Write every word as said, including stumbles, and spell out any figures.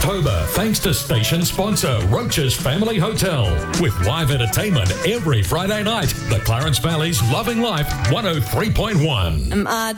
October thanks to station sponsor Roach's Family Hotel with live entertainment every Friday night. The Clarence Valley's Loving Life one oh three point one. Am I